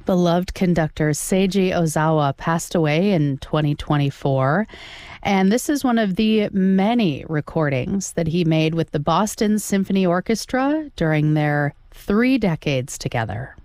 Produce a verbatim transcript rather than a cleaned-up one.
Beloved conductor Seiji Ozawa passed away in twenty twenty-four, and this is one of the many recordings that he made with the Boston Symphony Orchestra during their three decades together.